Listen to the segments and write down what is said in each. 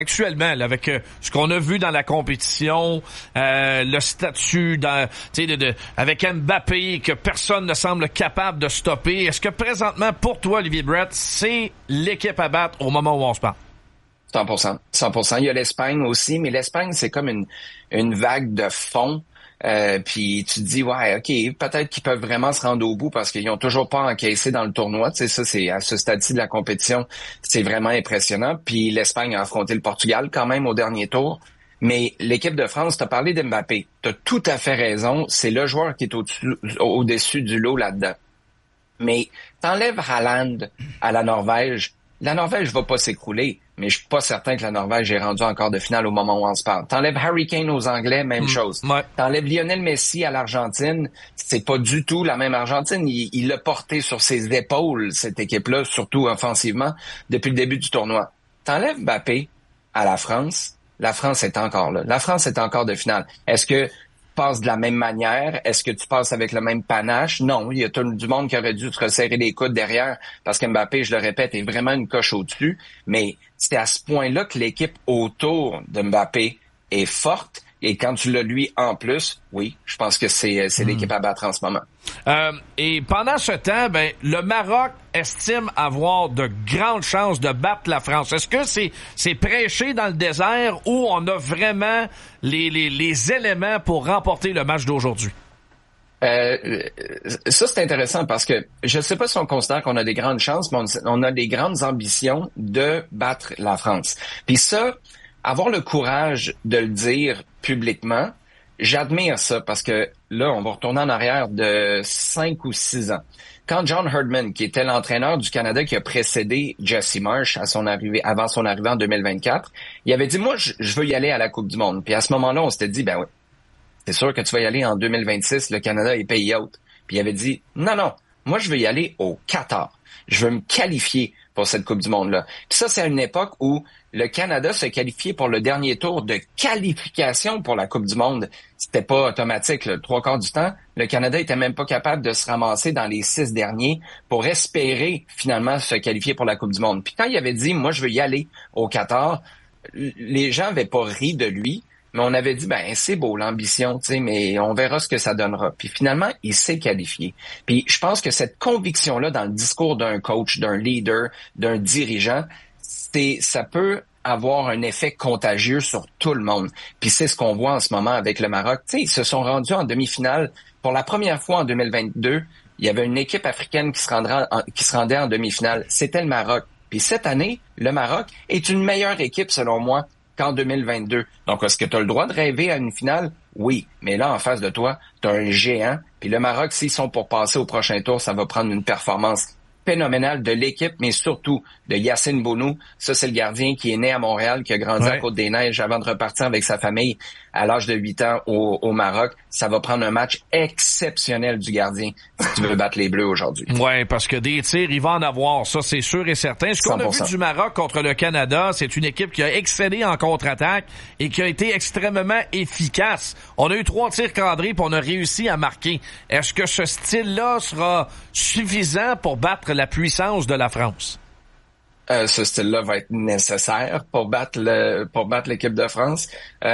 actuellement, là, avec ce qu'on a vu dans la compétition, le statut avec Mbappé que personne ne semble capable de stopper, est-ce que présentement, pour toi, Olivier Brett, c'est l'équipe à battre au moment où on se parle? 100%. Il y a l'Espagne aussi, mais l'Espagne, c'est comme une vague de fond. Puis tu te dis, ouais, OK, peut-être qu'ils peuvent vraiment se rendre au bout parce qu'ils ont toujours pas encaissé dans le tournoi. Tu sais, ça, c'est à ce stade-ci de la compétition, c'est vraiment impressionnant. Puis l'Espagne a affronté le Portugal quand même au dernier tour. Mais l'équipe de France, t'as parlé d'Mbappé. T'as tout à fait raison. C'est le joueur qui est au-dessus du lot là-dedans. Mais t'enlèves Haaland à la Norvège va pas s'écrouler, mais je suis pas certain que la Norvège est rendue en quart de finale au moment où on se parle. T'enlèves Harry Kane aux Anglais, même chose. Ouais. T'enlèves Lionel Messi à l'Argentine, c'est pas du tout la même Argentine. Il l'a porté sur ses épaules, cette équipe-là, surtout offensivement, depuis le début du tournoi. T'enlèves Mbappé à la France est encore là. La France est encore de finale. Est-ce que passes de la même manière? Est-ce que tu passes avec le même panache? Non, il y a tout du monde qui aurait dû te resserrer les coudes derrière parce que Mbappé, je le répète, est vraiment une coche au-dessus. Mais c'est à ce point-là que l'équipe autour de Mbappé est forte. Et quand tu l'as lui en plus, oui, je pense que c'est l'équipe à battre en ce moment. Et pendant ce temps, le Maroc estime avoir de grandes chances de battre la France. Est-ce que c'est prêché dans le désert ou on a vraiment les éléments pour remporter le match d'aujourd'hui? Ça, c'est intéressant parce que je ne sais pas si on considère qu'on a des grandes chances, mais on a des grandes ambitions de battre la France. Puis ça, avoir le courage de le dire publiquement, j'admire ça parce que là, on va retourner en arrière de 5 ou 6 ans. Quand John Herdman, qui était l'entraîneur du Canada qui a précédé Jesse Marsh avant son arrivée en 2024, il avait dit, moi, je veux y aller à la Coupe du Monde. Puis à ce moment-là, on s'était dit, ben oui, c'est sûr que tu vas y aller en 2026, le Canada est pays hôte. Puis il avait dit, non, moi, je veux y aller au Qatar. Je veux me qualifier pour cette Coupe du Monde-là. Puis ça, c'est à une époque où le Canada se qualifiait pour le dernier tour de qualification pour la Coupe du Monde. C'était pas automatique. Le 3/4 du temps, le Canada était même pas capable de se ramasser dans les 6 derniers pour espérer finalement se qualifier pour la Coupe du Monde. Puis quand il avait dit, moi, je veux y aller au Qatar, les gens avaient pas ri de lui, mais on avait dit, c'est beau l'ambition, tu sais, mais on verra ce que ça donnera. Puis finalement, il s'est qualifié. Puis je pense que cette conviction-là dans le discours d'un coach, d'un leader, d'un dirigeant, ça peut avoir un effet contagieux sur tout le monde. Puis c'est ce qu'on voit en ce moment avec le Maroc. Tu sais, ils se sont rendus en demi-finale. Pour la première fois en 2022, il y avait une équipe africaine qui se rendait en demi-finale. C'était le Maroc. Puis cette année, le Maroc est une meilleure équipe, selon moi, qu'en 2022. Donc, est-ce que tu as le droit de rêver à une finale? Oui. Mais là, en face de toi, tu as un géant. Puis le Maroc, s'ils sont pour passer au prochain tour, ça va prendre une performance phénoménale de l'équipe, mais surtout de Yacine Bounou. Ça, c'est le gardien qui est né à Montréal, qui a grandi à Côte-des-Neiges avant de repartir avec sa famille à l'âge de 8 ans au Maroc. Ça va prendre un match exceptionnel du gardien si tu veux battre les Bleus aujourd'hui. Ouais, parce que des tirs, il va en avoir. Ça, c'est sûr et certain. Ce qu'on a vu du Maroc contre le Canada, c'est une équipe qui a excellé en contre-attaque et qui a été extrêmement efficace. On a eu 3 tirs cadrés puis on a réussi à marquer. Est-ce que ce style-là sera suffisant pour battre la puissance de la France? Ce style-là va être nécessaire pour battre l'équipe de France.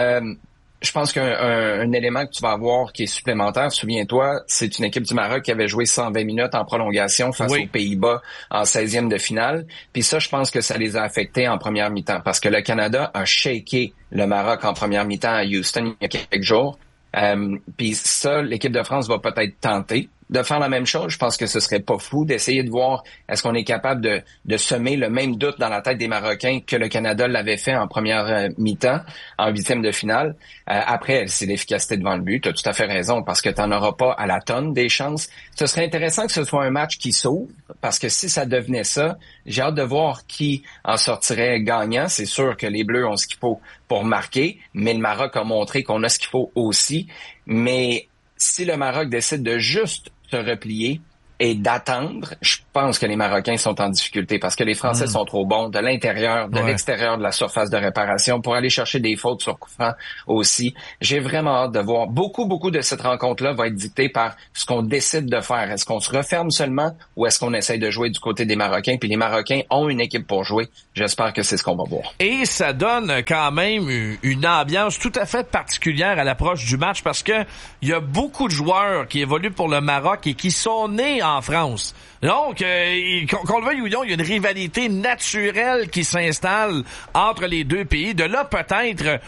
Je pense qu'un élément que tu vas avoir qui est supplémentaire, souviens-toi, c'est une équipe du Maroc qui avait joué 120 minutes en prolongation face aux Pays-Bas en 16e de finale. Puis ça, je pense que ça les a affectés en première mi-temps parce que le Canada a shaké le Maroc en première mi-temps à Houston il y a quelques jours. Puis ça, l'équipe de France va peut-être tenter de faire la même chose. Je pense que ce serait pas fou d'essayer de voir est-ce qu'on est capable de semer le même doute dans la tête des Marocains que le Canada l'avait fait en première mi-temps, en 8e de finale. Après, c'est l'efficacité devant le but. Tu as tout à fait raison parce que tu n'en auras pas à la tonne des chances. Ce serait intéressant que ce soit un match qui s'ouvre parce que si ça devenait ça, j'ai hâte de voir qui en sortirait gagnant. C'est sûr que les Bleus ont ce qu'il faut pour marquer, mais le Maroc a montré qu'on a ce qu'il faut aussi. Mais si le Maroc décide de juste se replier, et d'attendre, je pense que les Marocains sont en difficulté parce que les Français sont trop bons de l'intérieur, de l'extérieur de la surface de réparation pour aller chercher des fautes sur coup franc aussi. J'ai vraiment hâte de voir. Beaucoup de cette rencontre-là va être dictée par ce qu'on décide de faire. Est-ce qu'on se referme seulement ou est-ce qu'on essaye de jouer du côté des Marocains? Puis les Marocains ont une équipe pour jouer. J'espère que c'est ce qu'on va voir. Et ça donne quand même une ambiance tout à fait particulière à l'approche du match parce que il y a beaucoup de joueurs qui évoluent pour le Maroc et qui sont nés en France. Donc, qu'on le veuille ou non, il y a une rivalité naturelle qui s'installe entre les deux pays. De là, peut-être,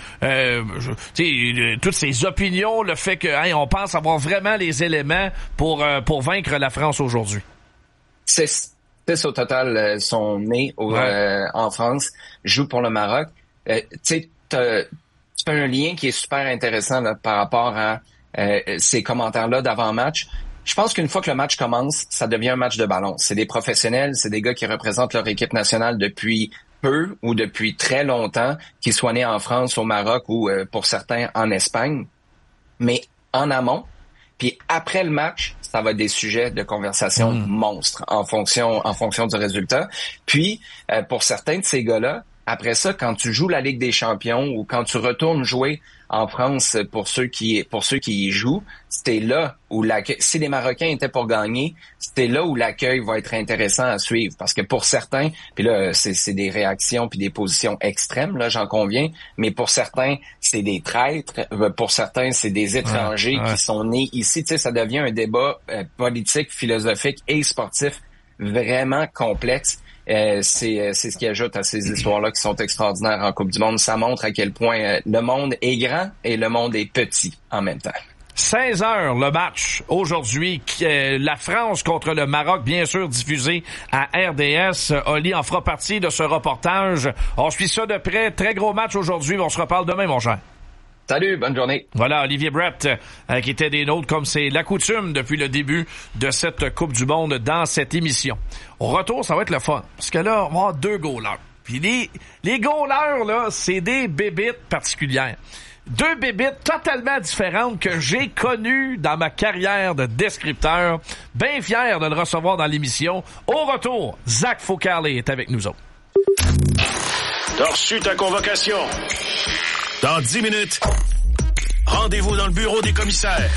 toutes ces opinions, le fait que on pense avoir vraiment les éléments pour vaincre la France aujourd'hui. C'est au total sont nés en France, jouent pour le Maroc. Tu as un lien qui est super intéressant là, par rapport à ces commentaires-là d'avant-match. Je pense qu'une fois que le match commence, ça devient un match de ballon. C'est des professionnels, c'est des gars qui représentent leur équipe nationale depuis peu ou depuis très longtemps, qu'ils soient nés en France, au Maroc ou pour certains en Espagne. Mais en amont, puis après le match, ça va être des sujets de conversation monstres en fonction du résultat. Puis, pour certains de ces gars-là, après ça, quand tu joues la Ligue des Champions ou quand tu retournes jouer en France pour ceux qui y jouent, c'était là où l'accueil, si les Marocains étaient pour gagner, c'était là où l'accueil va être intéressant à suivre. Parce que pour certains, puis là, c'est des réactions puis des positions extrêmes, là, j'en conviens, mais pour certains, c'est des traîtres, pour certains, c'est des étrangers qui sont nés ici. Tu sais, ça devient un débat politique, philosophique et sportif vraiment complexe. C'est ce qui ajoute à ces histoires-là qui sont extraordinaires en Coupe du Monde. Ça montre à quel point le monde est grand et le monde est petit en même temps. 16h, le match aujourd'hui. La France contre le Maroc, bien sûr, diffusé à RDS. Oli en fera partie de ce reportage. On suit ça de près. Très gros match aujourd'hui. On se reparle demain, mon cher. Salut, bonne journée. Voilà, Olivier Brett, qui était des nôtres comme c'est la coutume depuis le début de cette Coupe du Monde dans cette émission. Au retour, ça va être le fun. Parce que là, on va avoir 2 goalers. Puis les goalers, là, c'est des bébites particulières. 2 bébites totalement différentes que j'ai connues dans ma carrière de descripteur. Bien fier de le recevoir dans l'émission. Au retour, Zach Foucarle est avec nous autres. T'as reçu ta convocation. Dans 10 minutes, rendez-vous dans le bureau des commissaires.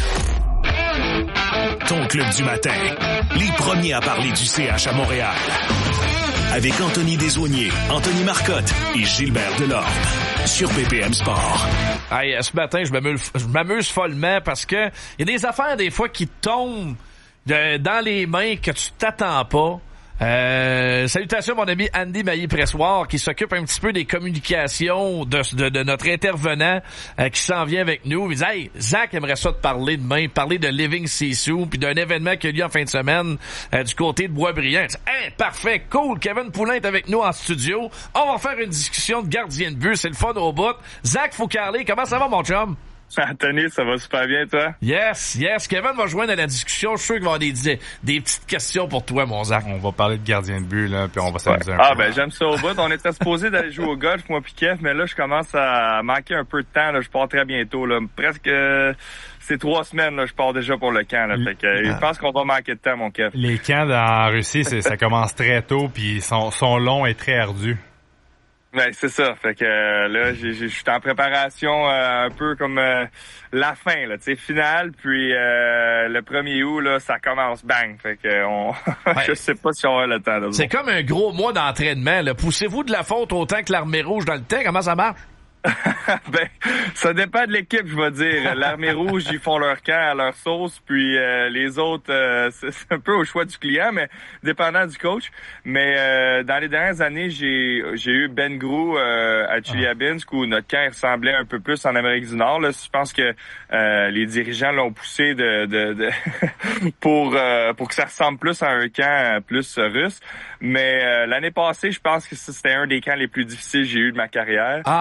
Ton club du matin, les premiers à parler du CH à Montréal. Avec Anthony Desaulniers, Anthony Marcotte et Gilbert Delorme. Sur BPM Sport. Hey, ce matin, je m'amuse follement parce que il y a des affaires des fois qui tombent dans les mains que tu t'attends pas. Salutations mon ami Andy Maillé-Pressoir qui s'occupe un petit peu des communications de notre intervenant qui s'en vient avec nous. Il dit hey, Zach aimerait ça te parler demain, parler de Living Sissou puis d'un événement qui a lieu en fin de semaine du côté de Boisbriand. Hey, parfait, cool, Kevin Poulin est avec nous en studio. On va faire une discussion de gardien de but, c'est le fun au bout. Zach Foucarle, comment ça va mon chum? Anthony, ça va super bien, toi? Yes. Kevin va joindre à la discussion. Je suis sûr qu'il va y avoir des petites questions pour toi, mon Zach. On va parler de gardien de but, là, puis on va s'amuser un peu. Ben, j'aime ça au bout. On était supposé d'aller jouer au golf, moi pis Kev, mais là, je commence à manquer un peu de temps, là. Je pars très bientôt, là. Presque, c'est 3 semaines, là. Je pars déjà pour le camp, là. Fait que, je pense qu'on va manquer de temps, mon Kev. Les camps en Russie, ça commence très tôt, puis sont longs et très ardus. Ben, c'est ça. Fait que là, je suis en préparation un peu comme la fin, là, tu sais, finale. Puis le 1er août, là, ça commence bang. Fait que je sais pas si on va le temps. Là, c'est comme un gros mois d'entraînement. Là. Poussez-vous de la faute autant que l'Armée rouge dans le temps? Comment ça marche? Ben, ça dépend de l'équipe, je vais dire. L'Armée rouge, ils font leur camp à leur sauce, puis les autres, c'est un peu au choix du client, mais dépendant du coach. Mais dans les dernières années, j'ai eu Ben Grou à Chelyabinsk où notre camp ressemblait un peu plus en Amérique du Nord. Là, je pense que les dirigeants l'ont poussé pour que ça ressemble plus à un camp plus russe. Mais l'année passée, je pense que c'était un des camps les plus difficiles que j'ai eu de ma carrière. Ah oui.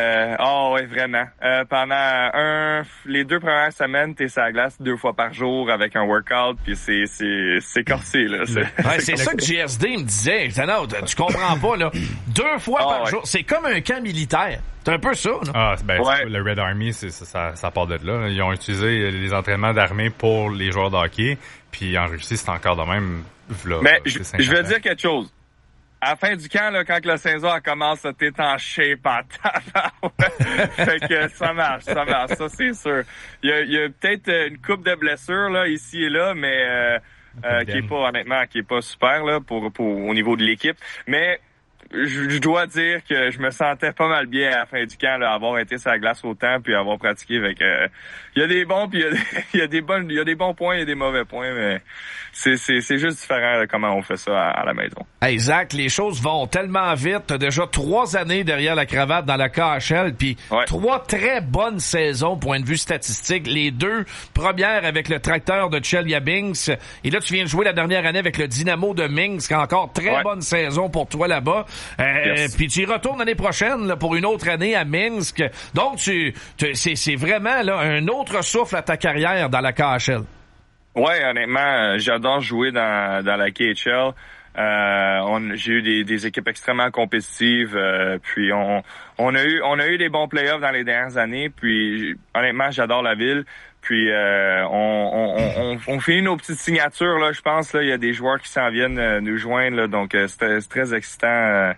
Oui, vraiment. Pendant les 2 premières semaines, t'es sur la glace 2 fois par jour avec un workout, puis c'est corsé, là. C'est ça que GSD me disait. Non, tu comprends pas, là. 2 fois par jour. C'est comme un camp militaire. C'est un peu ça, là. Le Red Army, ça part de là. Ils ont utilisé les entraînements d'armée pour les joueurs de hockey, puis en Russie, c'est encore de même. Là, mais je vais dire quelque chose. À la fin du camp, là, quand la saison commence, t'es en shape en tabac. Fait que ça marche, ça c'est sûr. Il y a peut-être une coupe de blessures là ici et là, mais qui est pas super là pour au niveau de l'équipe. Mais je dois dire que je me sentais pas mal bien à la fin du camp, là, avoir été sur la glace autant puis avoir pratiqué avec. Il y a des bons puis il y a des bons points, il y a des mauvais points, mais c'est juste différent de comment on fait ça à la maison. Hey Zach, les choses vont tellement vite. T'as déjà 3 années derrière la cravate dans la KHL, puis 3 très bonnes saisons point de vue statistique. Les 2 premières avec le tracteur de Chelyabinsk, et là tu viens de jouer la dernière année avec le Dynamo de Minsk. Encore très bonne saison pour toi là-bas. Puis tu y retournes l'année prochaine là, pour une autre année à Minsk. Donc c'est vraiment là un autre souffle à ta carrière dans la KHL. Ouais, honnêtement, j'adore jouer dans la KHL. J'ai eu des équipes extrêmement compétitives, puis on a eu des bons playoffs dans les dernières années, puis honnêtement, j'adore la ville. Puis on fait nos petites signatures là, je pense là, il y a des joueurs qui s'en viennent nous joindre là, donc c'est très excitant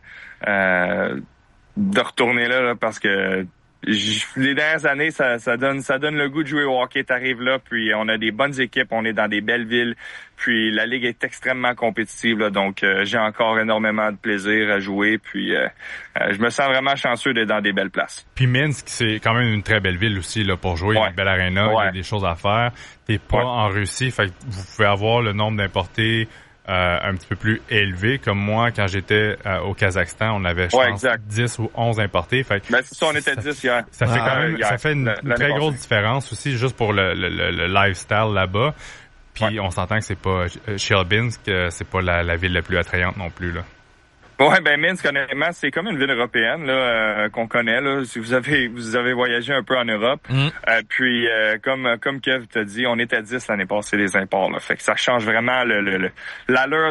de retourner là parce que les dernières années, ça donne le goût de jouer au hockey. T'arrives là, puis on a des bonnes équipes, on est dans des belles villes, puis la ligue est extrêmement compétitive, là, donc j'ai encore énormément de plaisir à jouer, puis je me sens vraiment chanceux d'être dans des belles places. Puis Minsk, c'est quand même une très belle ville aussi là pour jouer, une belle aréna, il y a des choses à faire. T'es pas en Russie, fait que vous pouvez avoir le nombre d'importés un petit peu plus élevé, comme moi quand j'étais au Kazakhstan, on avait je pense 10 ou 11 importés. Fait que c'est ça, on était 10 hier. Ça fait quand même ça fait une très grosse différence aussi juste pour le lifestyle là-bas. Puis on s'entend que c'est pas Chelyabinsk, c'est pas la ville la plus attrayante non plus là. Ouais, Minsk, honnêtement, c'est comme une ville européenne là qu'on connaît là. Si vous avez voyagé un peu en Europe, puis comme Kev t'a dit, on était 10 l'année passée les imports là. Fait que ça change vraiment l'allure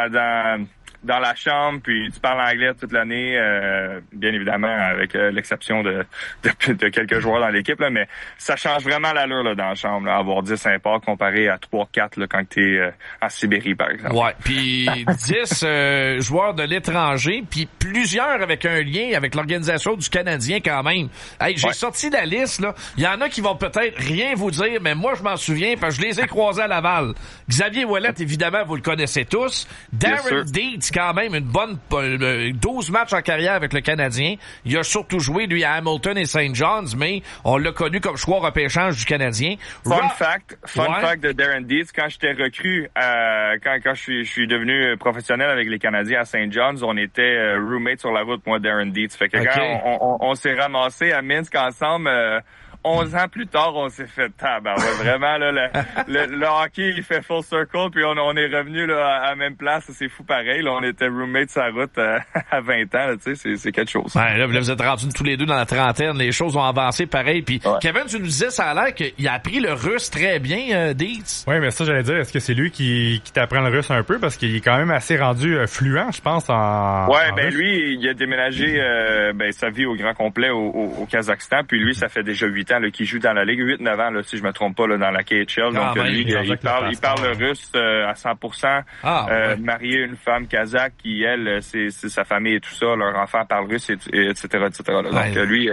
dans la chambre, puis tu parles anglais toute l'année, bien évidemment avec l'exception de quelques joueurs dans l'équipe là, mais ça change vraiment l'allure là dans la chambre là, avoir 10 imports comparé à 3-4 là quand t'es en Sibérie par exemple. Ouais, puis 10 joueurs de l'étranger, puis plusieurs avec un lien avec l'organisation du Canadien quand même. Hey, j'ai sorti la liste là, il y en a qui vont peut-être rien vous dire, mais moi je m'en souviens parce que je les ai croisés à Laval. Xavier Ouellet, évidemment, vous le connaissez tous. Darren Dietz, quand même une bonne 12 matchs en carrière avec le Canadien. Il a surtout joué, lui, à Hamilton et St. John's, mais on l'a connu comme choix repêchage du Canadien. Fun fact de Darren Dietz, quand j'étais recru, quand je suis devenu professionnel avec les Canadiens à St. John's, on était roommates sur la route, moi, Darren Dietz. Fait que quand on s'est ramassé à Minsk ensemble, 11 ans plus tard, on s'est fait vraiment là, le hockey il fait full circle, puis on est revenu là à la même place, c'est fou pareil. Là, on était roommates sur la route à 20 ans, là, tu sais, c'est quelque chose. Ouais, là, vous êtes rendus tous les deux dans la trentaine, les choses ont avancé pareil. Puis Kevin, tu nous disais, ça a l'air qu'il a appris le russe très bien, Dietz. Oui, mais ça j'allais dire, est-ce que c'est lui qui t'apprend le russe un peu parce qu'il est quand même assez rendu fluent, je pense en russe. Lui, il a déménagé sa vie au grand complet au Kazakhstan, puis lui ça fait déjà 8 ans là, qu'il joue dans la Ligue, 8-9 ans là, si je me trompe pas là, dans la KHL. Donc lui, il parle le russe à 100%. Marié une femme kazakh qui elle, c'est sa famille et tout ça, leur enfant parle russe, etc. Là. Donc lui,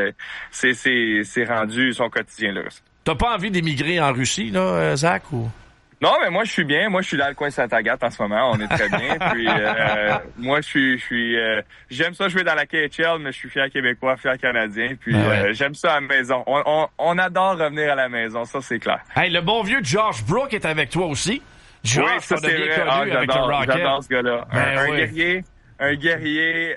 c'est rendu son quotidien le russe. T'as pas envie d'émigrer en Russie là, Zach ou? Non, mais moi je suis bien. Moi je suis dans le coin Saint-Agathe en ce moment. On est très bien. Puis moi je suis j'aime ça jouer dans la KHL, mais je suis fier québécois, fier canadien. Puis j'aime ça à la maison. On adore revenir à la maison, ça c'est clair. Hey, le bon vieux Josh Brook est avec toi aussi. Josh, oui, ça c'est vrai. J'adore ce gars-là. Un guerrier.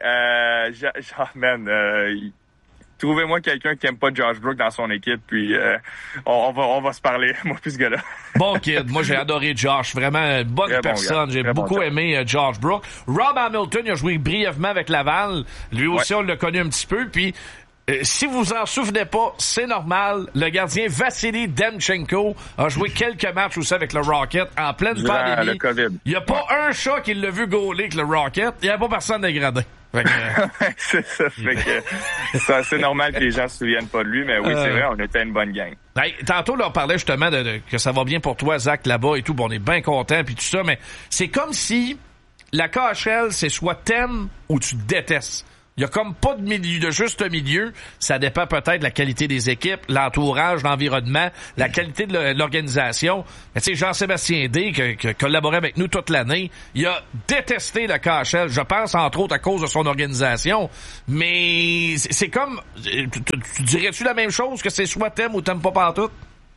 Trouvez-moi quelqu'un qui aime pas Josh Brook dans son équipe, puis on va se parler, moi puis ce gars-là. Bon kid, moi j'ai adoré Josh, vraiment bonne très personne, j'ai beaucoup aimé Josh Brook. Rob Hamilton, il a joué brièvement avec Laval, lui aussi on l'a connu un petit peu, puis Si vous en souvenez pas, c'est normal. Le gardien Vassili Demchenko a joué quelques matchs aussi avec le Rocket en pleine pandémie. Le COVID. Il n'y a pas un chat qui l'a vu gauler avec le Rocket. Il n'y a pas personne de gradin. C'est ça. Fait que c'est assez normal que les gens se souviennent pas de lui, mais oui, c'est vrai, on était une bonne gang. Hey, tantôt, là, on parlait justement que ça va bien pour toi, Zach, là-bas et tout. Bon, on est bien content puis tout ça, mais c'est comme si la KHL, c'est soit t'aimes ou tu détestes. Il y a comme pas de milieu, de juste milieu. Ça dépend peut-être de la qualité des équipes, l'entourage, l'environnement, la qualité de l'organisation. Mais tu sais, Jean-Sébastien D, qui collaborait avec nous toute l'année, il a détesté la KHL. Je pense, entre autres, à cause de son organisation. Mais c'est comme... Tu dirais-tu la même chose, que c'est soit t'aimes ou t'aimes pas partout?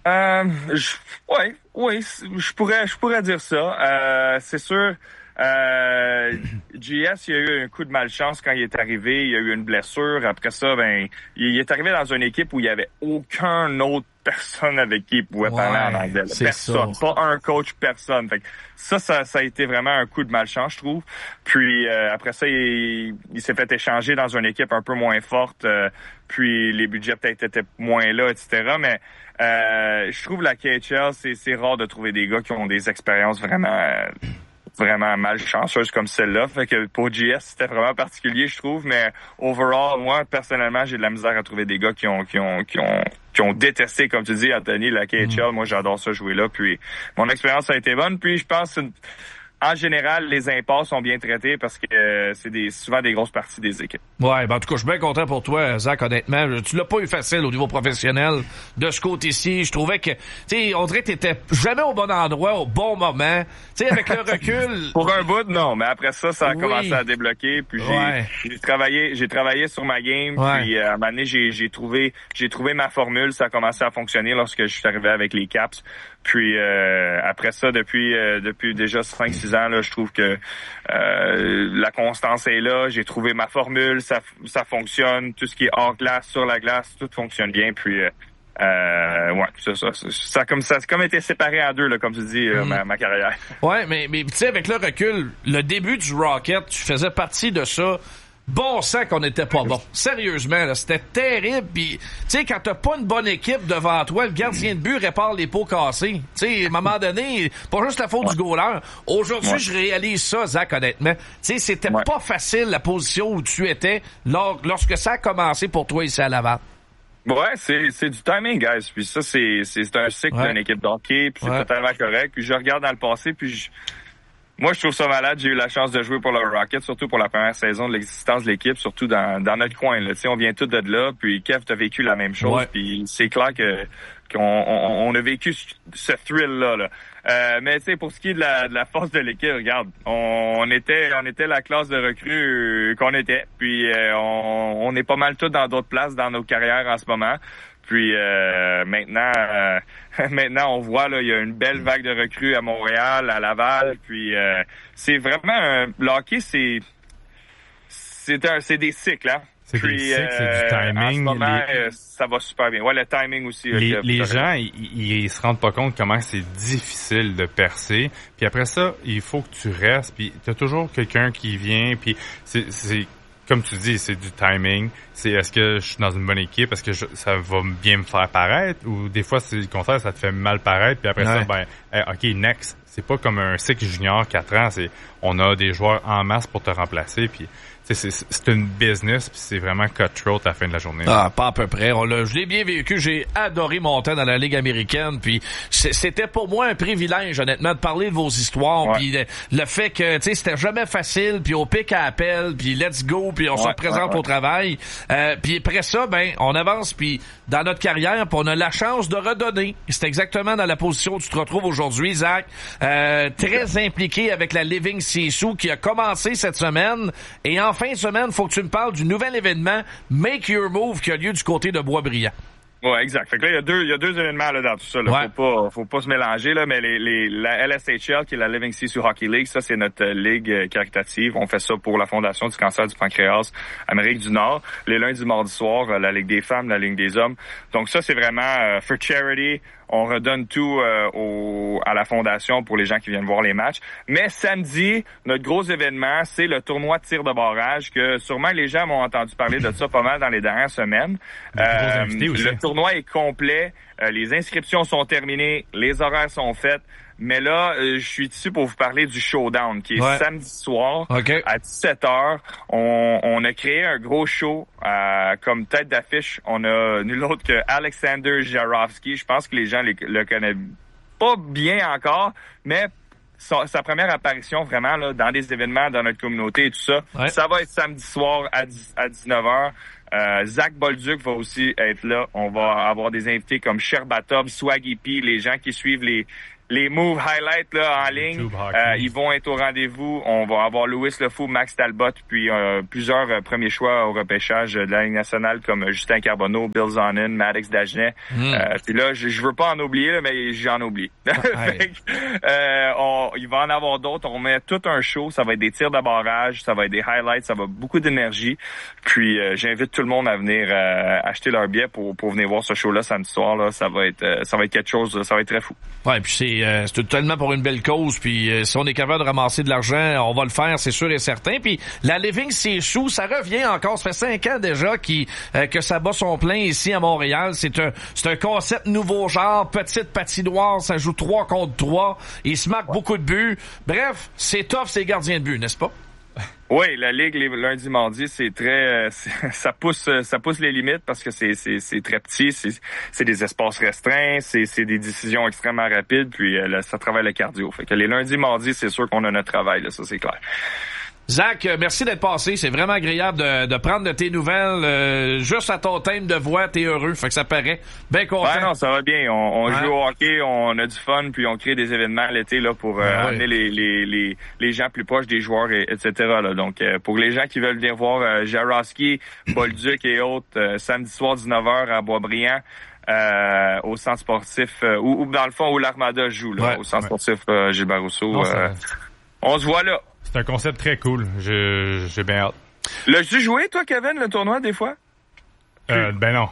Oui, je pourrais dire ça. C'est sûr... JS, il a eu un coup de malchance quand il est arrivé. Il a eu une blessure. Après ça, il est arrivé dans une équipe où il y avait aucun autre personne avec qui il pouvait parler en anglais. Personne. Ça. Pas un coach, personne. Fait que ça a été vraiment un coup de malchance, je trouve. Puis après ça, il s'est fait échanger dans une équipe un peu moins forte. Puis les budgets peut-être étaient moins là, etc. Mais je trouve la KHL, c'est rare de trouver des gars qui ont des expériences vraiment malchanceuses comme celle-là. Fait que pour JS, c'était vraiment particulier, je trouve, mais overall, moi, personnellement, j'ai de la misère à trouver des gars qui ont détesté, comme tu dis, Anthony, la KHL. Moi, j'adore ça jouer là, puis mon expérience a été bonne, puis je pense en général, les impasses sont bien traitées parce que c'est souvent des grosses parties des équipes. Ouais, en tout cas, je suis bien content pour toi, Zach, honnêtement. Tu l'as pas eu facile au niveau professionnel de ce côté-ci. Je trouvais que, tu sais, on dirait que t'étais jamais au bon endroit, au bon moment. Tu sais, avec le recul... Pour un bout, non, mais après ça a commencé à débloquer, puis j'ai travaillé sur ma game, puis à un moment donné, j'ai trouvé ma formule, ça a commencé à fonctionner lorsque je suis arrivé avec les Caps. Puis après ça, depuis déjà 5-6 ans, là, je trouve que la constance est là. J'ai trouvé ma formule, ça fonctionne. Tout ce qui est hors glace, sur la glace, tout fonctionne bien. Puis ça a comme été séparé en deux, là, comme tu dis, ma carrière. Ouais, mais tu sais, avec le recul, le début du Rocket, tu faisais partie de ça. Bon sang qu'on était pas bon. Sérieusement, là, c'était terrible. Puis, tu sais, quand t'as pas une bonne équipe devant toi, le gardien de but répare les pots cassés. Tu sais, à un moment donné, pas juste la faute du goaler. Aujourd'hui, je réalise ça, Zach, honnêtement. Tu sais, c'était pas facile la position où tu étais lorsque ça a commencé pour toi ici à Laval. Ouais, c'est du timing, guys. Puis ça, c'est un cycle d'une équipe d'hockey. Puis c'est totalement correct. Puis je regarde dans le passé, puis moi, je trouve ça malade. J'ai eu la chance de jouer pour le Rocket, surtout pour la première saison de l'existence de l'équipe, surtout dans notre coin. Là. Tu sais, on vient tous de là, puis Kev, t'as vécu la même chose. Puis c'est clair qu'on a vécu ce thrill-là. Là. Mais tu sais, pour ce qui est de la force de l'équipe, regarde, on était la classe de recrues qu'on était. Puis on est pas mal tous dans d'autres places dans nos carrières en ce moment. Puis maintenant, on voit là, il y a une belle vague de recrues à Montréal, à Laval. Puis c'est vraiment le hockey, c'est des cycles, hein. C'est des cycles, c'est du timing. En ce moment, ça va super bien. Ouais, le timing aussi. Les gens, ils se rendent pas compte comment c'est difficile de percer. Puis après ça, il faut que tu restes. Puis t'as toujours quelqu'un qui vient. Puis c'est comme tu dis, c'est du timing. C'est est-ce que je suis dans une bonne équipe, est-ce que ça va bien me faire paraître, ou des fois c'est le contraire, ça te fait mal paraître, puis après ça, OK, next. C'est pas comme un cycle junior 4 ans, on a des joueurs en masse pour te remplacer, puis c'est une business, puis c'est vraiment cutthroat à la fin de la journée. Ah, pas à peu près. Je l'ai bien vécu. J'ai adoré mon temps dans la Ligue américaine. Puis c'était pour moi un privilège, honnêtement, de parler de vos histoires. Puis le fait que, tu sais, c'était jamais facile. Puis au pic à appel. Puis let's go. Puis on se représente au travail. Puis après ça, on avance. Puis dans notre carrière, puis on a la chance de redonner. C'est exactement dans la position où tu te retrouves aujourd'hui, Zach. Très impliqué avec la Living Sisu qui a commencé cette semaine. Et en fin de semaine, faut que tu me parles du nouvel événement Make Your Move qui a lieu du côté de Boisbriand. Ouais, exact. Fait que là, il y a deux événements là, dans tout ça. Là. Ouais. Faut pas se mélanger, là, mais la LSHL, qui est la Living Sisu Hockey League, ça, c'est notre ligue caritative. On fait ça pour la Fondation du cancer du pancréas Amérique du Nord. Les lundis, mardis soirs, la Ligue des femmes, la Ligue des hommes. Donc ça, c'est vraiment for charity. On redonne tout à la Fondation pour les gens qui viennent voir les matchs. Mais samedi, notre gros événement, c'est le tournoi de tir de barrage, que sûrement les gens m'ont entendu parler de ça pas mal dans les dernières semaines. Le tournoi est complet. Les inscriptions sont terminées. Les horaires sont faits. Mais là, je suis ici pour vous parler du showdown, qui est samedi soir à 17h. On a créé un gros show comme tête d'affiche. On a nul autre que Alexander Jarofsky. Je pense que les gens le connaissent pas bien encore, mais sa première apparition vraiment là, dans des événements dans notre communauté et tout ça, ça va être samedi soir à 19h. Zach Bolduc va aussi être là. On va avoir des invités comme Sherbatov, Swaggy P, les gens qui suivent les moves highlights là en ligne, ils vont être au rendez-vous. On va avoir Louis Lefou, Max Talbot, puis plusieurs premiers choix au repêchage de la Ligue nationale comme Justin Carbonneau, Bill Zonin, Maddox Dagenet. Puis là, je veux pas en oublier, là, mais j'en oublie. Il va en avoir d'autres. On met tout un show. Ça va être des tirs de barrage, ça va être des highlights, ça va beaucoup d'énergie. Puis j'invite tout le monde à venir acheter leur billet pour venir voir ce show-là samedi soir. Là, ça va être quelque chose. Ça va être très fou. Ouais, puis c'est totalement pour une belle cause. Puis si on est capable de ramasser de l'argent, on va le faire, c'est sûr et certain. Puis la Living Sisu, ça revient encore. Ça fait 5 ans déjà que ça bat son plein ici à Montréal. C'est un concept nouveau genre, petite patinoire, ça joue 3 contre 3. Il se marque beaucoup de buts. Bref, c'est tough, c'est gardien de but, n'est-ce pas? Oui, la ligue les lundis, mardis, c'est très ça pousse les limites parce que c'est très petit, c'est des espaces restreints, c'est des décisions extrêmement rapides, puis ça travaille le cardio. Fait que les lundis, mardis, c'est sûr qu'on a notre travail, là, ça c'est clair. Zach, merci d'être passé. C'est vraiment agréable de prendre de tes nouvelles. Juste à ton thème de voix, t'es heureux. Fait que ça paraît. Bien content. Ouais, non, ça va bien. On joue au hockey, on a du fun, puis on crée des événements l'été là pour amener les gens plus proches des joueurs, etc. Là. Donc, pour les gens qui veulent venir voir Jarofsky, Bolduc et autres, samedi soir 19h à Boisbriand, au centre sportif, ou dans le fond où l'Armada joue, là, au centre sportif Gilbert Rousseau. On se voit là. C'est un concept très cool. J'ai bien hâte. L'as-tu joué, toi, Kevin, le tournoi, des fois? Ben non.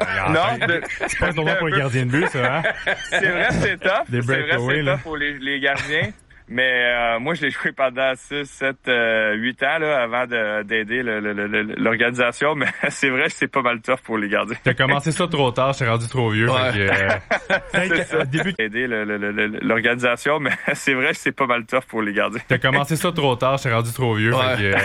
C'est pas un tournoi pour les gardiens de but, ça, hein? C'est vrai, c'est tough. Des c'est tough pour les gardiens. Mais moi, je l'ai joué pendant 6, 7, 8 ans là, avant d'aider l'organisation. Mais c'est vrai que c'est pas mal tough pour les gardiens. T'as commencé ça trop tard, t'es rendu trop vieux. C'est ça. Aider l'organisation, mais c'est vrai que c'est pas mal tough pour les gardiens. T'as commencé ça trop tard, t'es rendu trop vieux.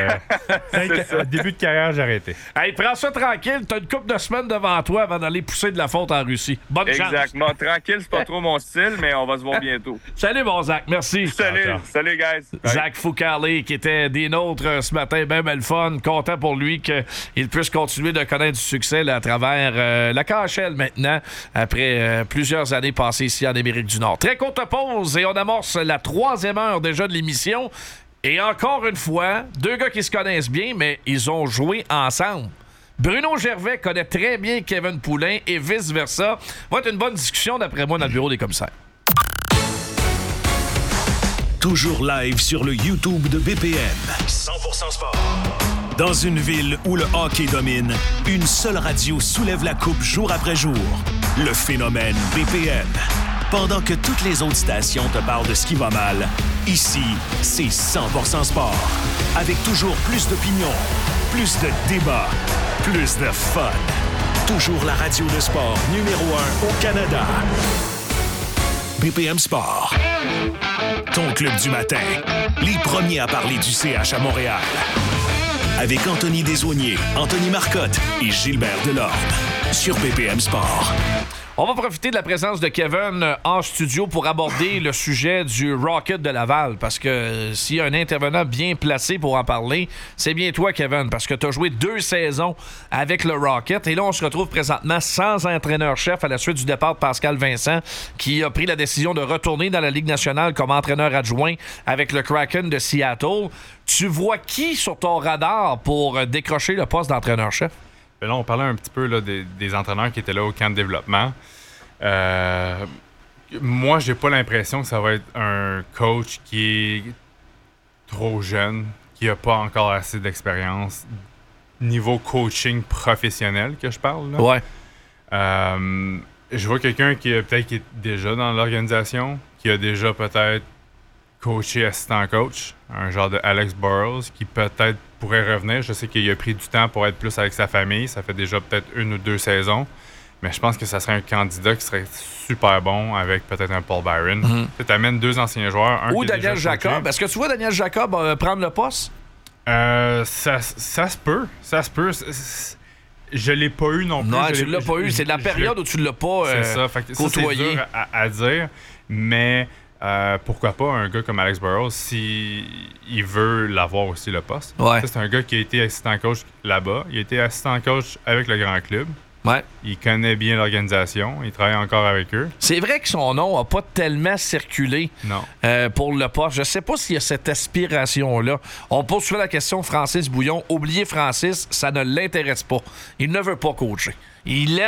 Début de carrière, j'ai arrêté. Hey, prends ça tranquille. T'as une couple de semaines devant toi avant d'aller pousser de la faute en Russie. Bonne chance. Exactement. Tranquille, c'est pas trop mon style, mais on va se voir bientôt. Salut, mon Zach. Merci. Salut, guys. Bye. Zach Foucalé, qui était des nôtres ce matin, ben le fun. Content pour lui qu'il puisse continuer de connaître du succès là, à travers la KHL maintenant, après plusieurs années passées ici en Amérique du Nord. Très courte pause et on amorce la 3e heure déjà de l'émission. Et encore une fois, 2 gars qui se connaissent bien, mais ils ont joué ensemble. Bruno Gervais connaît très bien Kevin Poulin et vice-versa. Va être une bonne discussion, d'après moi, dans le bureau des commissaires. Toujours live sur le YouTube de BPM. 100% sport. Dans une ville où le hockey domine, une seule radio soulève la coupe jour après jour. Le phénomène BPM. Pendant que toutes les autres stations te parlent de ce qui va mal, ici, c'est 100% sport. Avec toujours plus d'opinions, plus de débats, plus de fun. Toujours la radio de sport numéro 1 au Canada. BPM Sport. Ton club du matin. Les premiers à parler du CH à Montréal. Avec Anthony Desaulniers, Anthony Marcotte et Gilbert Delorme. Sur BPM Sport. On va profiter de la présence de Kevin en studio pour aborder le sujet du Rocket de Laval. Parce que s'il y a un intervenant bien placé pour en parler, c'est bien toi, Kevin. Parce que tu as joué 2 saisons avec le Rocket. Et là, on se retrouve présentement sans entraîneur-chef à la suite du départ de Pascal Vincent, qui a pris la décision de retourner dans la Ligue nationale comme entraîneur adjoint avec le Kraken de Seattle. Tu vois qui sur ton radar pour décrocher le poste d'entraîneur-chef? là, on parlait un petit peu là, des entraîneurs qui étaient là au camp de développement. Moi, j'ai pas l'impression que ça va être un coach qui est trop jeune, qui a pas encore assez d'expérience niveau coaching professionnel que je parle. Là. Ouais. Je vois quelqu'un qui est déjà dans l'organisation, qui a déjà peut-être coaché assistant coach, un genre de Alex Burrows, qui peut-être pourrait revenir. Je sais qu'il a pris du temps pour être plus avec sa famille. Ça fait déjà peut-être 1 ou 2 saisons. Mais je pense que ça serait un candidat qui serait super bon avec peut-être un Paul Byron. Tu amènes 2 anciens joueurs. Ou Daniel Jacob. Est-ce que tu vois Daniel Jacob prendre le poste? Ça se peut. Ça se peut. Je l'ai pas eu non plus. Non, tu l'as pas eu. C'est de la période où tu l'as pas côtoyé. C'est dur à dire. Mais pourquoi pas un gars comme Alex Burrows s'il veut l'avoir aussi le poste. Ouais. C'est un gars qui a été assistant coach là-bas. Il a été assistant coach avec le grand club. Ouais. Il connaît bien l'organisation. Il travaille encore avec eux. C'est vrai que son nom n'a pas tellement circulé pour le poste. Je ne sais pas s'il y a cette aspiration-là. On pose souvent la question Francis Bouillon. Oubliez Francis, ça ne l'intéresse pas. Il ne veut pas coacher. Il aime